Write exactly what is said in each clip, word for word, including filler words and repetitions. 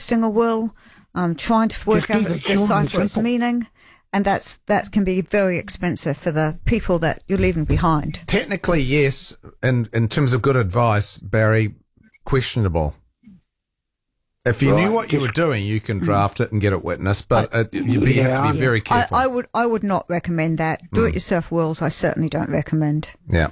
drafting a will, um, trying to work out, decipher its meaning. And that's that can be very expensive for the people that you're leaving behind. Technically, yes. In, in terms of good advice, Barry, questionable. If you right. knew what you were doing, you can draft it and get it witnessed, but uh, you yeah, have to be very careful. I, I would I would not recommend that. Do-it-yourself wills, I certainly don't recommend. Yeah.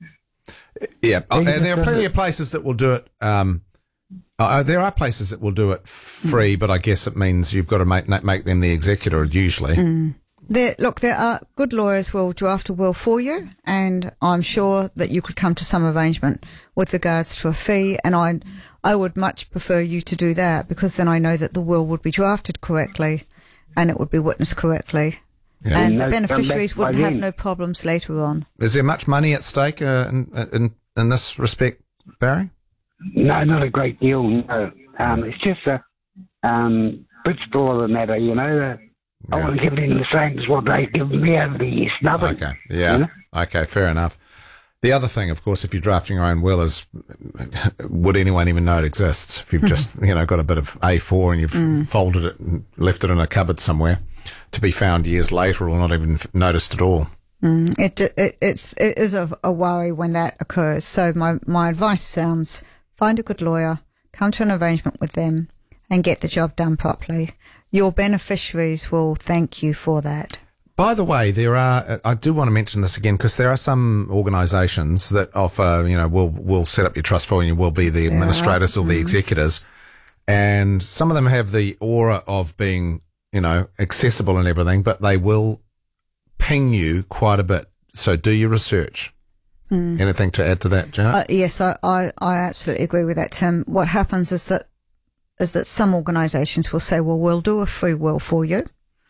Yeah, oh, and there are plenty of places that will do it. Um, uh, there are places that will do it free, but I guess it means you've got to make make them the executor usually. Mm. There, look, there are good lawyers will draft a will for you, and I'm sure that you could come to some arrangement with regards to a fee, and I I would much prefer you to do that, because then I know that the will would be drafted correctly and it would be witnessed correctly. Yeah. And no, the beneficiaries wouldn't have no problems later on. Is there much money at stake uh, in, in in this respect, Barry? No, not a great deal, no. Um, it's just a um, principle of the matter, you know. Uh, yeah. I want to give them the same as what they've given me over the years. Nothing. Okay, yeah. You know? Okay, fair enough. The other thing, of course, if you're drafting your own will is, would anyone even know it exists? If you've just, you know, got a bit of A four and you've mm. folded it and left it in a cupboard somewhere to be found years later or not even noticed at all. Mm. It, it, it's, it is a, a worry when that occurs. So my, my advice sounds, find a good lawyer, come to an arrangement with them and get the job done properly. Your beneficiaries will thank you for that. By the way, there are, I do want to mention this again, because there are some organisations that offer, you know, we'll, we'll set up your trust for you, we'll be the administrators yeah. or the mm. executors. And some of them have the aura of being, you know, accessible and everything, but they will ping you quite a bit. So do your research. Mm. Anything to add to that, Janet? Uh, yes, I, I, I absolutely agree with that, Tim. What happens is that, is that some organisations will say, well, we'll do a free will for you,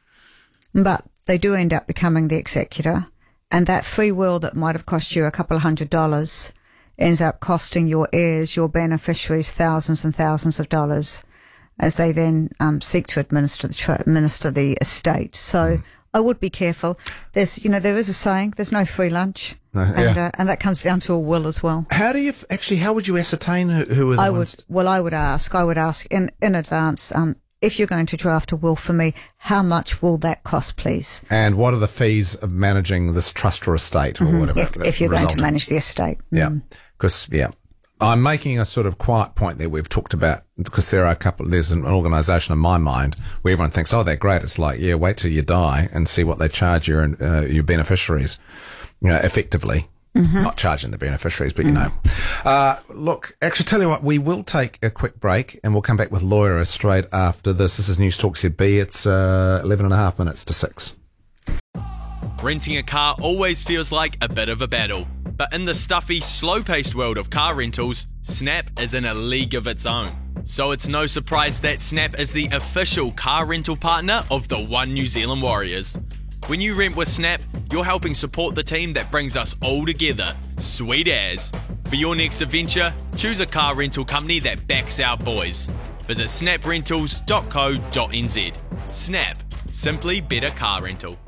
but they do end up becoming the executor, and that free will that might have cost you a couple of hundred dollars ends up costing your heirs, your beneficiaries, thousands and thousands of dollars as they then um, seek to administer the, tra- administer the estate. So mm. I would be careful. There's, you know, there is a saying, there's no free lunch. No, and, yeah. uh, and that comes down to a will as well. How do you, f- actually, how would you ascertain who, who are the I ones? would, well, I would ask, I would ask in, in advance, um, if you're going to draft a will for me, how much will that cost, please? And what are the fees of managing this trust or estate or mm-hmm. whatever? If, if you're going to manage the estate. Yeah. Because, mm. yeah, I'm making a sort of quiet point there we've talked about, because there are a couple, there's an organisation in my mind where everyone thinks, oh, they're great. It's like, yeah, wait till you die and see what they charge your, uh, your beneficiaries, you know, effectively. Mm-hmm. Not charging the beneficiaries, but you know. Uh, look, actually, tell you what, we will take a quick break and we'll come back with Lawyera straight after this. This is News Talk Z B. It's uh, eleven and a half minutes to six. Renting a car always feels like a bit of a battle. But in the stuffy, slow-paced world of car rentals, Snap is in a league of its own. So it's no surprise that Snap is the official car rental partner of the One New Zealand Warriors. When you rent with Snap, you're helping support the team that brings us all together. Sweet as. For your next adventure, choose a car rental company that backs our boys. Visit snap rentals dot co dot n z. Snap. Simply better car rental.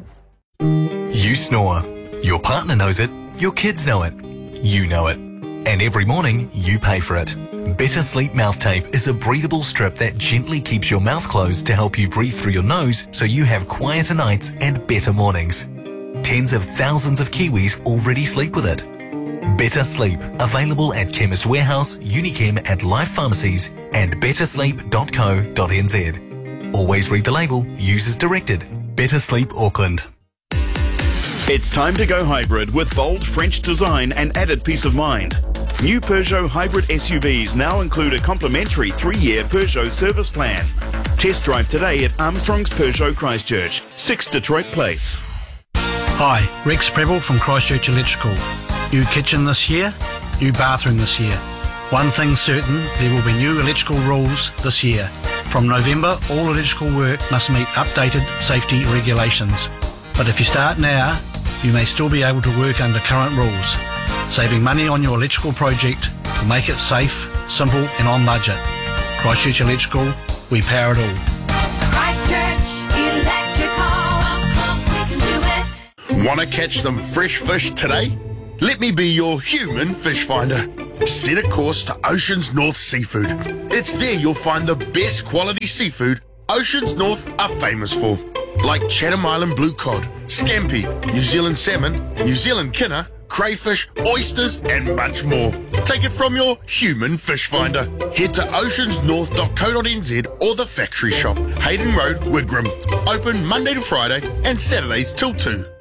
You snore. Your partner knows it. Your kids know it. You know it. And every morning, you pay for it. Better Sleep Mouth Tape is a breathable strip that gently keeps your mouth closed to help you breathe through your nose so you have quieter nights and better mornings. Tens of thousands of Kiwis already sleep with it. Better Sleep, available at Chemist Warehouse, Unichem at Life Pharmacies and better sleep dot co dot n z. Always read the label, use as directed. Better Sleep Auckland. It's time to go hybrid with bold French design and added peace of mind. New Peugeot hybrid S U Vs now include a complimentary three-year Peugeot service plan. Test drive today at Armstrong's Peugeot Christchurch, six Detroit Place. Hi, Rex Preble from Christchurch Electrical. New kitchen this year, new bathroom this year. One thing's certain, there will be new electrical rules this year. From November, all electrical work must meet updated safety regulations. But if you start now, you may still be able to work under current rules. Saving money on your electrical project will make it safe, simple and on budget. Christchurch Electrical, we power it all. Christchurch Electrical, of course we can do it. Want to catch some fresh fish today? Let me be your human fish finder. Set a course to Oceans North Seafood. It's there you'll find the best quality seafood Oceans North are famous for, like Chatham Island blue cod, scampi, New Zealand salmon, New Zealand kinner, crayfish, oysters and much more. Take it from your human fish finder. Head to oceans north dot co dot n z or the factory shop, Hayden Road, Wigram. Open Monday to Friday and Saturdays till two.